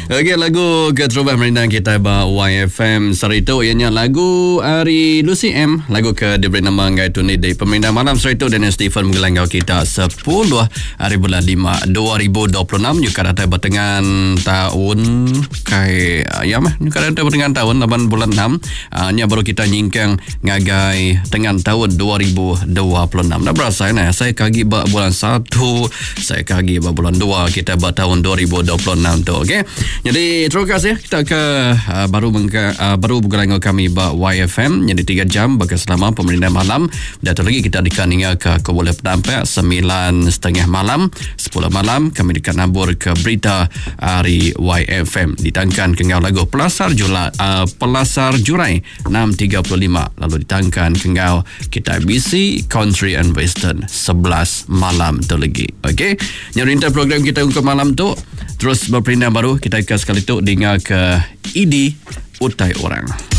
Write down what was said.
Okey, lagu keterubahan merindang kita ba YFM Sarito ianya lagu Ari Lucy M, lagu ke diberi nama Ngai Tuni di Pemerintah Malam Sarito dan Stephen menggelangau kita 10 hari bulan 5 2026 juga datang bertengan tahun kai ya mah juga datang bertengan tahun 8 bulan 6 nya baru kita nyingkang ngagai dengan tahun 2026. Dah berasa nah saya kagi ba bulan 1, saya kagi ba bulan 2, kita ba tahun 2026 tu. Okey. Jadi terima kasih kita ke baru bergelangau kami ba YFM jadi 3 jam bagi selama Pemerintah Malam. Dan lagi kita dikan hingga ke boleh penampak 9.30 malam, 10 malam kami dikan nabur ke berita hari YFM ditangkan ke ngau lagu Pelasar Jurai 6.35 lalu ditangkan ke ngau kita BC Country and Western 11 malam tu lagi. Okey. Nyarinta program kita untuk malam tu terus berpindah baru kita sekali tu dengar ke ID Utai Orang.